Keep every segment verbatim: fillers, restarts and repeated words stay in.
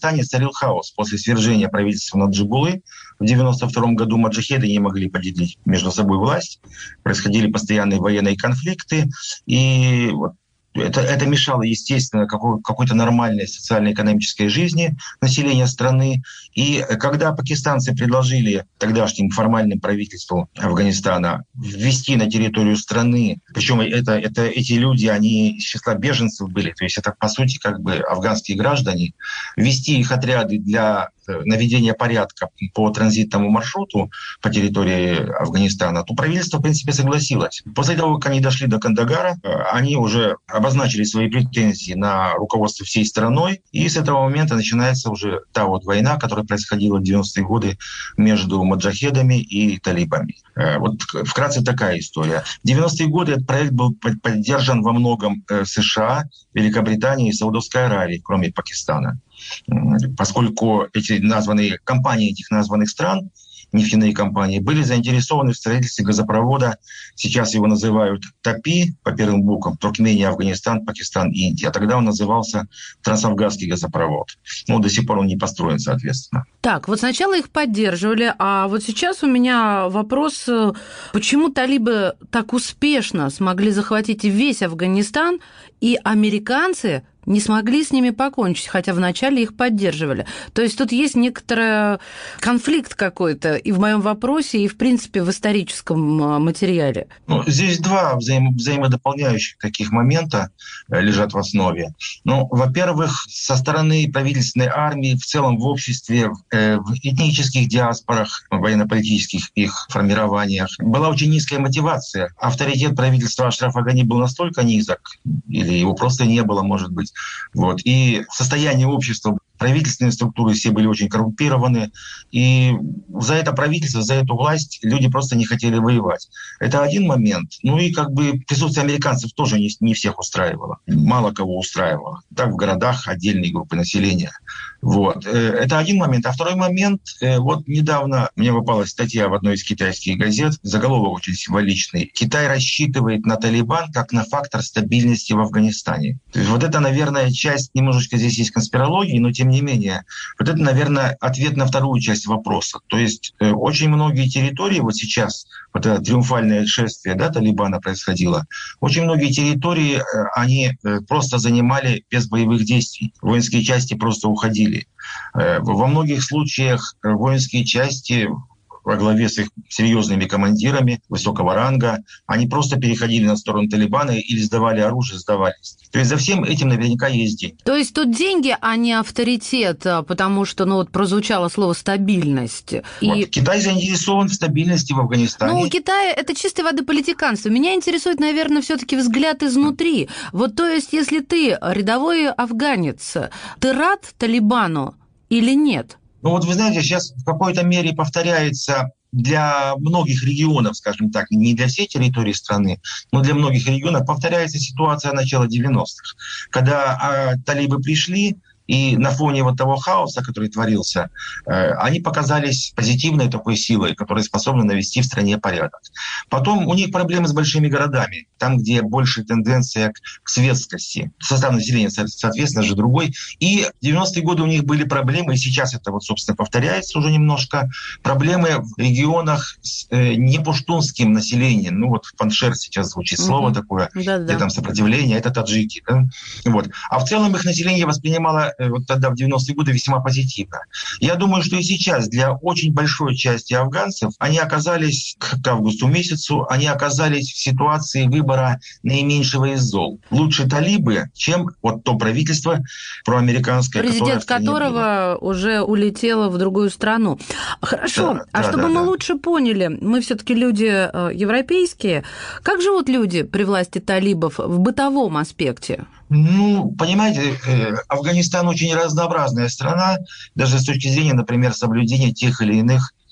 Афганистане царил хаос. После свержения правительства Наджибуллы в девяносто втором году маджахеды не могли поделить между собой власть. Происходили постоянные военные конфликты. И вот Это, это мешало, естественно, какой, какой-то нормальной социально-экономической жизни населения страны. И когда пакистанцы предложили тогдашним формальным правительству Афганистана ввести на территорию страны, причем это, это, эти люди, они из числа беженцев были, то есть это, по сути, как бы афганские граждане, ввести их отряды для наведения порядка по транзитному маршруту по территории Афганистана, то правительство, в принципе, согласилось. После того, как они дошли до Кандагара, они уже обозначили свои претензии на руководство всей страной, и с этого момента начинается уже та вот война, которая происходила в девяностые годы между маджахедами и талибами. Вот вкратце такая история. В девяностые годы этот проект был поддержан во многом США, Великобританией и Саудовской Аравией, кроме Пакистана. Поскольку эти названные компании этих названных стран, нефтяные компании, были заинтересованы в строительстве газопровода, сейчас его называют ТАПИ по первым буквам, Туркмения, Афганистан, Пакистан, Индия. А тогда он назывался Трансафганский газопровод. Но до сих пор он не построен, соответственно. Так, вот сначала их поддерживали, а вот сейчас у меня вопрос, почему талибы так успешно смогли захватить весь Афганистан, и американцы не смогли с ними покончить, хотя вначале их поддерживали. То есть тут есть некоторый конфликт какой-то и в моем вопросе, и, в принципе, в историческом материале. Ну, здесь два взаим- взаимодополняющих таких момента лежат в основе. Ну, во-первых, со стороны правительственной армии, в целом в обществе, э, в этнических диаспорах, в военно-политических их формированиях была очень низкая мотивация. Авторитет правительства Ашрафа Гани был настолько низок, или его просто не было, может быть. Вот. И состояние общества, правительственные структуры все были очень коррумпированы. И за это правительство, за эту власть люди просто не хотели воевать. Это один момент. Ну и как бы присутствие американцев тоже не, не всех устраивало. Мало кого устраивало. Так в городах отдельные группы населения. Вот. Это один момент. А второй момент. Вот недавно мне попалась статья в одной из китайских газет. Заголовок очень символичный. Китай рассчитывает на Талибан как на фактор стабильности в Афганистане. То есть вот это, наверное, часть, немножечко здесь есть конспирологии, но тем не менее, вот это, наверное, ответ на вторую часть вопроса. То есть э, очень многие территории, вот сейчас, вот это триумфальное шествие, да, Талибана происходило, очень многие территории, э, они э, просто занимали без боевых действий. Воинские части просто уходили. Э, во многих случаях э, воинские части во главе с их серьезными командирами высокого ранга, они просто переходили на сторону Талибана или сдавали оружие, сдавались. То есть за всем этим наверняка есть деньги. То есть тут деньги, а не авторитет, потому что, ну вот прозвучало слово «стабильность». Вот. И... Китай заинтересован в стабильности в Афганистане. Ну, у Китая это чистой воды политиканство. Меня интересует, наверное, все-таки взгляд изнутри. Вот то есть, если ты рядовой афганец, ты рад Талибану или нет? Ну вот вы знаете, сейчас в какой-то мере повторяется для многих регионов, скажем так, не для всей территории страны, но для многих регионов повторяется ситуация начала девяностых, когда а, талибы пришли, и на фоне вот того хаоса, который творился, э, они показались позитивной такой силой, которая способна навести в стране порядок. Потом у них проблемы с большими городами, там, где больше тенденция к, к светскости. Состав населения, соответственно, же другой. И в девяностые годы у них были проблемы, и сейчас это вот, собственно, повторяется уже немножко, проблемы в регионах с э, непуштунским населением. Ну вот в Паншер сейчас звучит mm-hmm. слово такое, Да-да. где там сопротивление, это таджики. Да? Вот. А в целом их население воспринимало вот тогда в девяностые годы весьма позитивно. Я думаю, что и сейчас для очень большой части афганцев они оказались к августу месяцу, они оказались в ситуации выбора наименьшего из зол. Лучше талибы, чем вот то правительство проамериканское, президент которого было. Уже улетело в другую страну. Хорошо, да, а да, чтобы да, мы да. лучше поняли, мы все-таки люди европейские, как живут люди при власти талибов в бытовом аспекте? Ну, понимаете, Афганистан очень разнообразная страна, даже с точки зрения, например, соблюдения тех или иных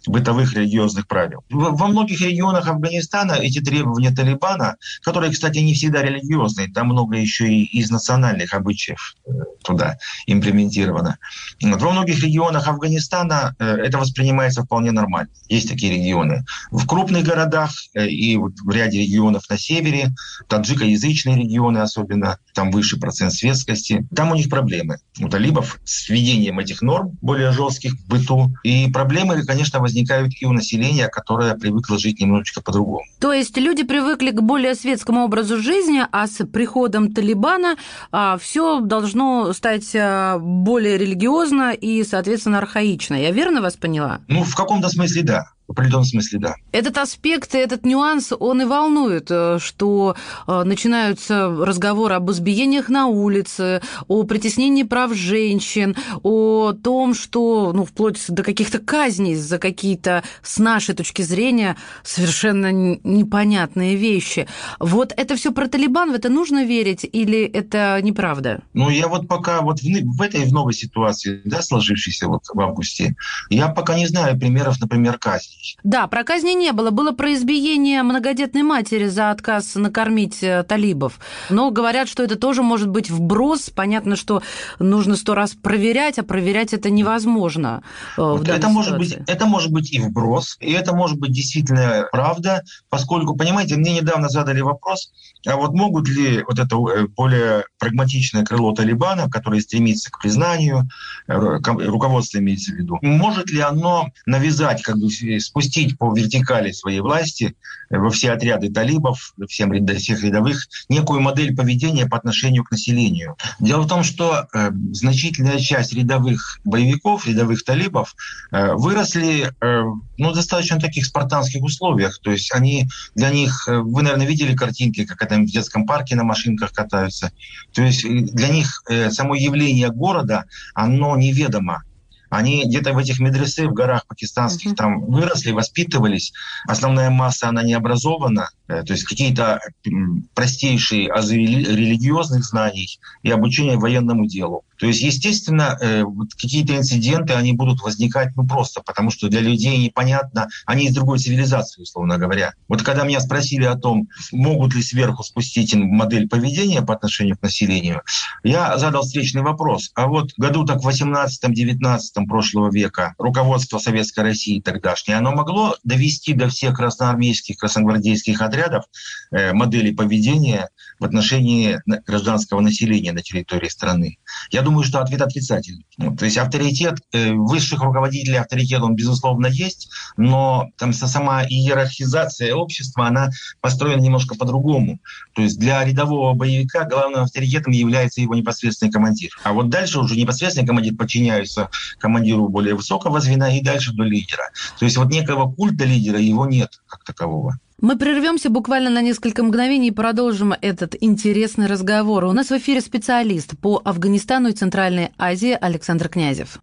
бытовых религиозных правил. Во многих регионах Афганистана эти требования Талибана, которые, кстати, не всегда религиозные, там много еще и из национальных обычаев туда имплементировано. Во многих регионах Афганистана это воспринимается вполне нормально. Есть такие регионы. В крупных городах и в ряде регионов на севере, таджикоязычные регионы особенно, там выше процент светскости, там у них проблемы. У талибов с введением этих норм более жестких в быту. И проблемы, конечно, возникают и у населения, которое привыкло жить немножечко по-другому. То есть люди привыкли к более светскому образу жизни, а с приходом Талибана а, все должно стать а, более религиозно и, соответственно, архаично. Я верно вас поняла? Ну, в каком-то смысле да. В определенном смысле, да. Этот аспект, этот нюанс, он и волнует, что начинаются разговоры об избиениях на улице, о притеснении прав женщин, о том, что, ну, вплоть до каких-то казней за какие-то, с нашей точки зрения, совершенно непонятные вещи. Вот это все про Талибан, в это нужно верить или это неправда? Ну, я вот пока вот в, в этой в новой ситуации, да, сложившейся вот в августе, я пока не знаю примеров, например, казни. Да, про казни не было. Было про избиение многодетной матери за отказ накормить талибов. Но говорят, что это тоже может быть вброс. Понятно, что нужно сто раз проверять, а проверять это невозможно. Вот это, может быть, это может быть и вброс, и это может быть действительно правда, поскольку, понимаете, мне недавно задали вопрос, а вот могут ли вот это более прагматичное крыло Талибана, которое стремится к признанию, руководство имеется в виду, может ли оно навязать, как бы спустить по вертикали своей власти во все отряды талибов, всем, всех рядовых, некую модель поведения по отношению к населению. Дело в том, что э, значительная часть рядовых боевиков, рядовых талибов э, выросли э, ну, в достаточно таких спартанских условиях. То есть они, для них, э, вы, наверное, видели картинки, как это в детском парке на машинках катаются. То есть для них э, само явление города, оно неведомо. Они где-то в этих медресе, в горах пакистанских, там выросли, воспитывались. Основная масса, она не образована. То есть какие-то простейшие азы религиозных знаний и обучение военному делу. То есть, естественно, какие-то инциденты, они будут возникать ну просто, потому что для людей непонятно, они из другой цивилизации, условно говоря. Вот когда меня спросили о том, могут ли сверху спустить модель поведения по отношению к населению, я задал встречный вопрос. А вот году так в восемнадцатом-девятнадцатом прошлого века руководство Советской России тогдашнее, оно могло довести до всех красноармейских, красногвардейских отрядов э, модели поведения в отношении гражданского населения на территории страны? Я думаю, что ответ отрицательный. Ну, то есть авторитет, э, высших руководителей авторитет, он, безусловно, есть, но там сама иерархизация общества, она построена немножко по-другому. То есть для рядового боевика главным авторитетом является его непосредственный командир. А вот дальше уже непосредственный командир подчиняется командиру более высокого звена и дальше до лидера. То есть вот некого культа лидера его нет как такового. Мы прервемся буквально на несколько мгновений и продолжим этот интересный разговор. У нас в эфире специалист по Афганистану и Центральной Азии Александр Князев.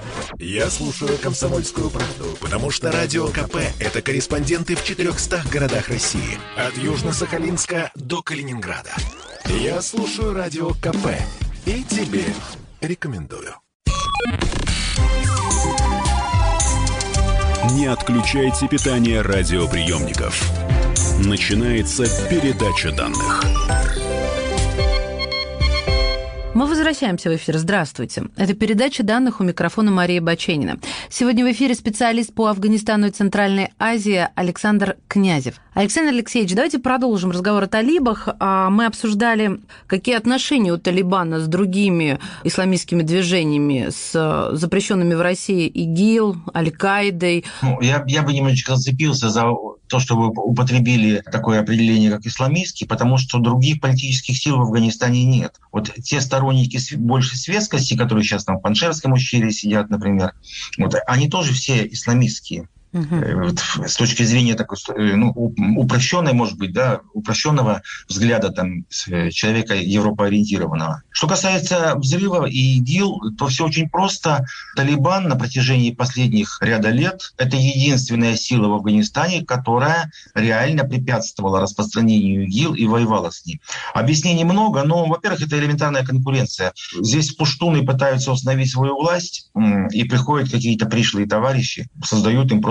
Я слушаю «Комсомольскую правду», потому что Радио КП – это корреспонденты в четырехстах городах России. От Южно-Сахалинска до Калининграда. Я слушаю Радио КП и тебе рекомендую. Не отключайте питание радиоприемников. Начинается передача данных. Мы возвращаемся в эфир. Здравствуйте. Это передача данных, у микрофона Мария Баченина. Сегодня в эфире специалист по Афганистану и Центральной Азии Александр Князев. Александр Алексеевич, давайте продолжим разговор о талибах. Мы обсуждали, какие отношения у Талибана с другими исламистскими движениями, с запрещенными в России ИГИЛ, Аль-Каидой. Ну, я, я бы немножечко зацепился за то, что вы употребили такое определение, как исламистский, потому что других политических сил в Афганистане нет. Вот те сторонники большей светскости, которые сейчас там в Паншерском ущелье сидят, например, вот, они тоже все исламистские. Вот, с точки зрения такой, ну, упрощенной, может быть, да, упрощенного взгляда там, человека европоориентированного. Что касается взрыва и ИГИЛ, то все очень просто. Талибан на протяжении последних ряда лет — это единственная сила в Афганистане, которая реально препятствовала распространению ИГИЛ и воевала с ним. Объяснений много, но, во-первых, это элементарная конкуренция. Здесь пуштуны пытаются установить свою власть, и приходят какие-то пришлые товарищи, создают им просто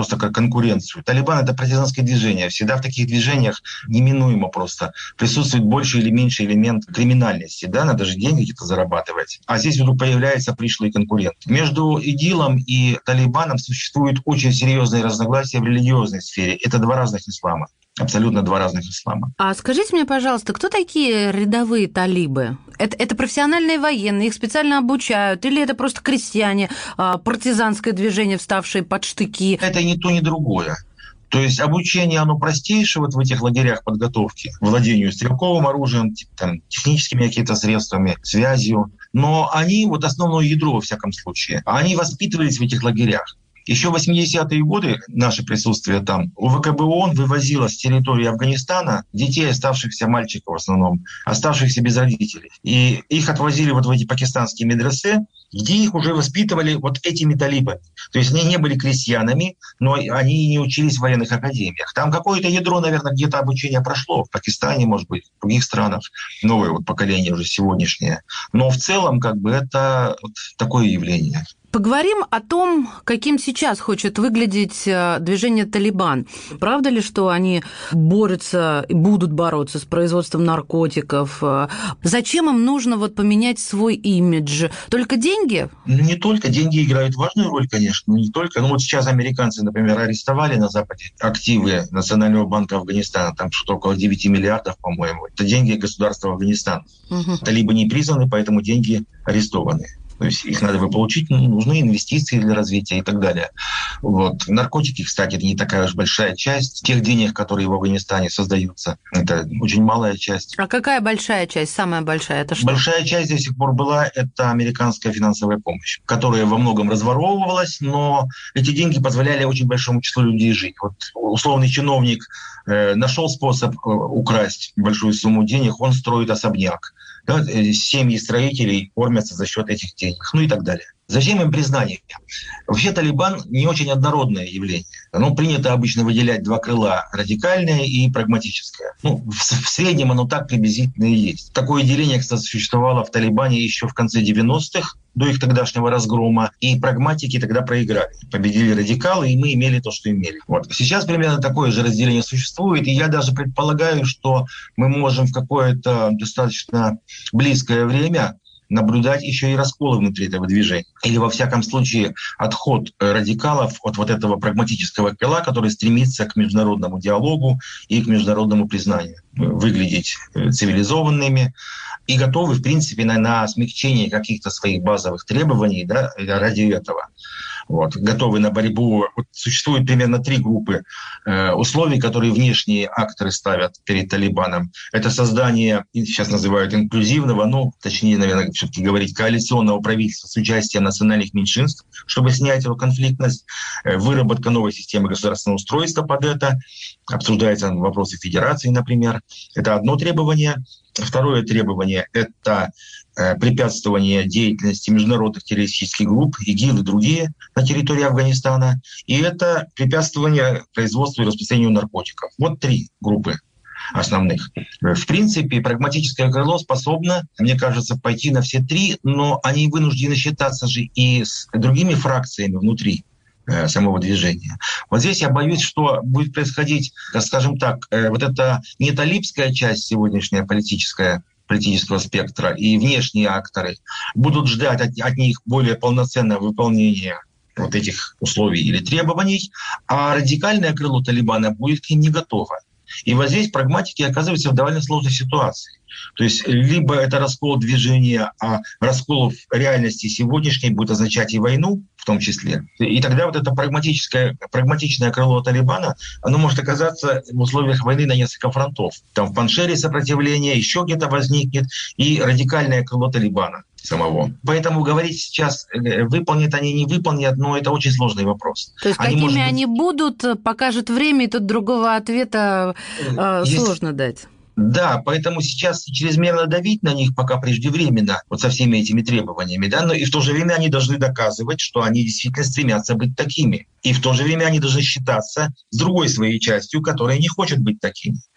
просто как конкуренцию. Талибан — это партизанское движение. Всегда в таких движениях неминуемо просто присутствует больше или меньше элемент криминальности. Да, надо же деньги где-то зарабатывать. А здесь вдруг появляется пришлый конкурент. Между ИДИЛом и Талибаном существуют очень серьезные разногласия в религиозной сфере. Это два разных ислама. Абсолютно два разных ислама. А скажите мне, пожалуйста, кто такие рядовые талибы? Это, это профессиональные военные, их специально обучают? Или это просто крестьяне, партизанское движение, вставшие под штыки? Это ни то, ни другое. То есть обучение, оно простейшее вот в этих лагерях подготовки, владению стрелковым оружием, там, техническими какими-то средствами, связью. Но они, вот основное ядро во всяком случае, они воспитывались в этих лагерях. Еще в восьмидесятые годы наше присутствие там, УВКБ ООН вывозило с территории Афганистана детей, оставшихся мальчиков в основном, оставшихся без родителей. И их отвозили вот в эти пакистанские медресе, где их уже воспитывали вот этими талибами. То есть они не были крестьянами, но они не учились в военных академиях. Там какое-то ядро, наверное, где-то обучение прошло. В Пакистане, может быть, в других странах. Новое вот поколение уже сегодняшнее. Но в целом как бы это вот такое явление. Поговорим о том, каким сейчас хочет выглядеть движение «Талибан». Правда ли, что они борются и будут бороться с производством наркотиков? Зачем им нужно вот поменять свой имидж? Только деньги? Не только. Деньги играют важную роль, конечно. Не только. Ну вот сейчас американцы, например, арестовали на Западе активы Национального банка Афганистана. Там что-то около девять миллиардов, по-моему. Это деньги государства Афганистана. Угу. Талибы не признаны, поэтому деньги арестованы. То есть их надо получить, нужны инвестиции для развития и так далее. Вот. Наркотики, кстати, это не такая уж большая часть тех денег, которые в Афганистане создаются. Это очень малая часть. А какая большая часть, самая большая? Это что? Большая часть до сих пор была, это американская финансовая помощь, которая во многом разворовывалась, но эти деньги позволяли очень большому числу людей жить. Вот условный чиновник э, нашел способ э, украсть большую сумму денег, он строит особняк. Да, семьи строителей кормятся за счет этих денег, ну и так далее. Зачем им признание? Вообще Талибан не очень однородное явление. Оно принято обычно выделять два крыла – радикальное и прагматическое. Ну, в, в среднем оно так приблизительно и есть. Такое деление, кстати, существовало в Талибане еще в конце девяностых, до их тогдашнего разгрома, и прагматики тогда проиграли. Победили радикалы, и мы имели то, что имели. Вот. Сейчас примерно такое же разделение существует, и я даже предполагаю, что мы можем в какое-то достаточно близкое время наблюдать еще и расколы внутри этого движения. Или, во всяком случае, отход радикалов от вот этого прагматического крыла, который стремится к международному диалогу и к международному признанию. Выглядеть цивилизованными и готовы, в принципе, на, на смягчение каких-то своих базовых требований, да, ради этого. Вот, готовы на борьбу. Вот существует примерно три группы э, условий, которые внешние акторы ставят перед Талибаном. Это создание, сейчас называют инклюзивного, ну, точнее, наверное, все-таки говорить, коалиционного правительства с участием национальных меньшинств, чтобы снять эту конфликтность, э, выработка новой системы государственного устройства под это, обсуждаются вопросы федерации, например. Это одно требование. Второе требование – это препятствование деятельности международных террористических групп, ИГИЛ и другие на территории Афганистана. И это препятствование производству и распространению наркотиков. Вот три группы основных. В принципе, прагматическое крыло способно, мне кажется, пойти на все три, но они вынуждены считаться же и с другими фракциями внутри самого движения. Вот здесь я боюсь, что будет происходить, скажем так, вот эта не талибская часть сегодняшняя политическая, политического спектра и внешние акторы будут ждать от, от них более полноценного выполнения вот этих условий или требований, а радикальное крыло Талибана будет к ним не готово. И вот здесь прагматики оказываются в довольно сложной ситуации. То есть либо это раскол движения, а раскол в реальности сегодняшней будет означать и войну в том числе. И тогда вот это прагматическое, прагматичное крыло Талибана, оно может оказаться в условиях войны на несколько фронтов. Там в Паншере сопротивление, еще где-то возникнет, и радикальное крыло Талибана самого. Поэтому говорить сейчас, выполнят они, не выполнят, но это очень сложный вопрос. То есть они, какими может быть... они будут, покажет время, и тут другого ответа э, Есть... сложно дать. Да, поэтому сейчас чрезмерно давить на них пока преждевременно, вот со всеми этими требованиями, да, но и в то же время они должны доказывать, что они действительно стремятся быть такими. И в то же время они должны считаться с другой своей частью, которая не хочет быть такими.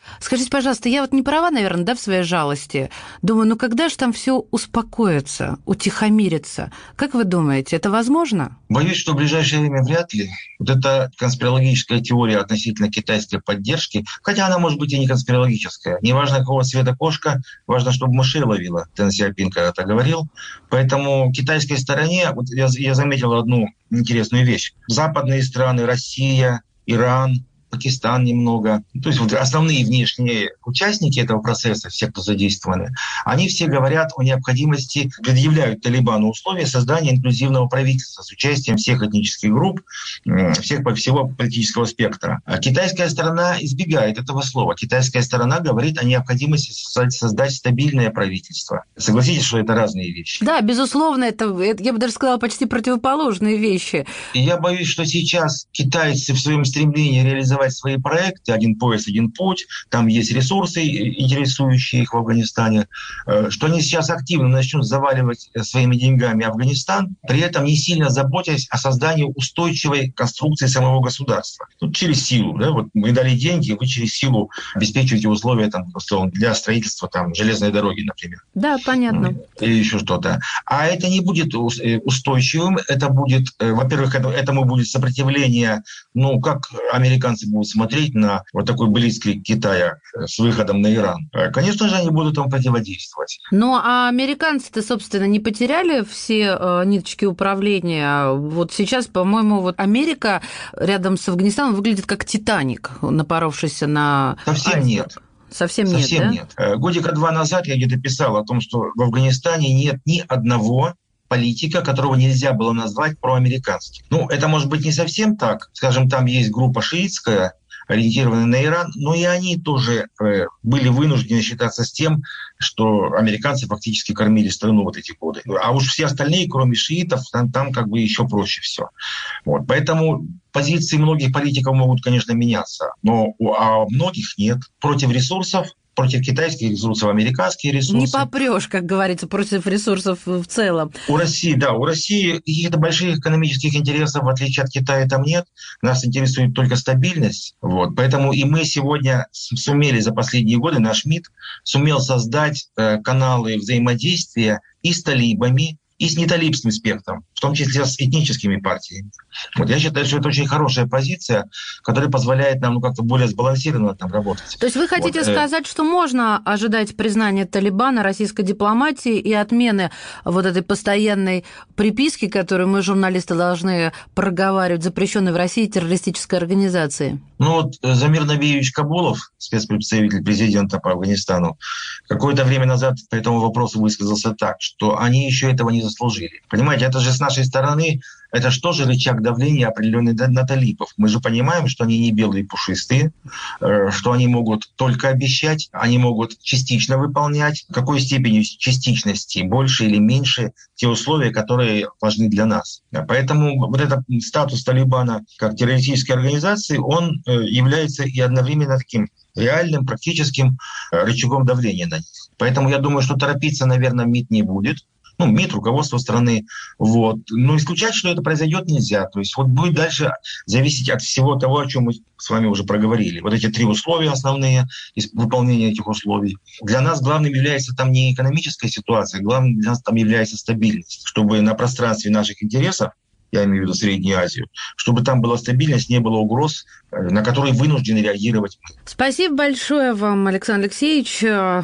Скажите, пожалуйста, я вот не права, наверное, да, в своей жалости? Думаю, ну когда же там все успокоится, утихомирится? Как вы думаете, это возможно? Боюсь, что в ближайшее время вряд ли. Вот эта конспирологическая теория относительно китайской поддержки, хотя она может быть и не конспирологическая. Неважно, какого цвета кошка, важно, чтобы мышей ловила. Дэн Сяопин когда-то говорил. Поэтому китайской стороне, вот я, я заметил одну интересную вещь. Западные страны, Россия, Иран, Пакистан немного. То есть вот основные внешние участники этого процесса, все, кто задействованы, они все говорят о необходимости, предъявляют Талибану условия создания инклюзивного правительства с участием всех этнических групп, всех, всего политического спектра. А китайская сторона избегает этого слова. Китайская сторона говорит о необходимости создать стабильное правительство. Согласитесь, что это разные вещи? Да, безусловно, это, я бы даже сказала, почти противоположные вещи. И я боюсь, что сейчас китайцы в своем стремлении реализовать свои проекты, один пояс, один путь, там есть ресурсы, интересующие их в Афганистане, что они сейчас активно начнут заваливать своими деньгами Афганистан, при этом не сильно заботясь о создании устойчивой конструкции самого государства. Тут через силу, да, вот мы дали деньги, вы через силу обеспечиваете условия там, для строительства там, железной дороги, например. Да, понятно. Или еще что-то. А это не будет устойчивым, это будет, во-первых, этому будет сопротивление, ну, как американцы будут смотреть на вот такой близкий Китая с выходом на Иран. Конечно же, они будут ему противодействовать. Ну, а американцы-то, собственно, не потеряли все э, ниточки управления. Вот сейчас, по-моему, вот Америка рядом с Афганистаном выглядит как Титаник, напоровшийся на... Совсем айсберг. нет. Совсем нет, Совсем да? нет. Годика два назад я где-то писал о том, что в Афганистане нет ни одного политика, которого нельзя было назвать проамериканским. Ну, это может быть не совсем так. Скажем, там есть группа шиитская, ориентированная на Иран, но и они тоже э, были вынуждены считаться с тем, что американцы фактически кормили страну вот эти годы. А уж все остальные, кроме шиитов, там, там как бы еще проще все. Вот. Поэтому позиции многих политиков могут, конечно, меняться, но у а многих нет. Против ресурсов, против китайских ресурсов, американские ресурсы. Не попрешь, как говорится, против ресурсов в целом. У России, да, у России каких-то больших экономических интересов, в отличие от Китая, там нет. Нас интересует только стабильность. Вот. Поэтому и мы сегодня сумели за последние годы, наш МИД сумел создать э, каналы взаимодействия и с талибами, и с неталибским спектром, в том числе с этническими партиями. Вот я считаю, что это очень хорошая позиция, которая позволяет нам ну, как-то более сбалансированно там работать. То есть вы хотите вот. сказать, что можно ожидать признания Талибана российской дипломатии и отмены вот этой постоянной приписки, которую мы, журналисты, должны проговаривать, запрещенной в России террористической организации? Ну вот Замир Набиевич Кабулов, спецпредставитель президента по Афганистану, какое-то время назад по этому вопросу высказался так, что они еще этого не заслужили. Понимаете, это же с нашей стороны, это же тоже рычаг давления определенный на талибов. Мы же понимаем, что они не белые пушистые, что они могут только обещать, они могут частично выполнять. В какой степени частичности, больше или меньше, те условия, которые важны для нас. Поэтому вот этот статус Талибана как террористической организации, он является и одновременно таким реальным, практическим рычагом давления на них. Поэтому я думаю, что торопиться, наверное, МИД не будет. Ну, МИД, руководство страны. Вот. Но исключать, что это произойдет, нельзя. То есть вот будет дальше зависеть от всего того, о чем мы с вами уже проговорили. Вот эти три условия основные, выполнение этих условий. Для нас главным является там не экономическая ситуация, главным для нас там является стабильность. Чтобы на пространстве наших интересов, я имею в виду Среднюю Азию, чтобы там была стабильность, не было угроз, на которые вынуждены реагировать. Спасибо большое вам, Александр Алексеевич.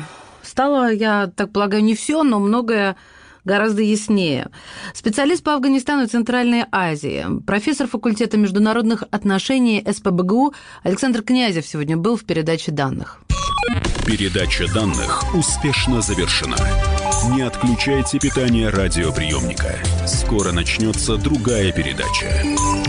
Стало, я так полагаю, не все, но многое гораздо яснее. Специалист по Афганистану и Центральной Азии, профессор факультета международных отношений эс пэ бэ гэ у Александр Князев сегодня был в передаче данных. Передача данных успешно завершена. Не отключайте питание радиоприемника. Скоро начнется другая передача.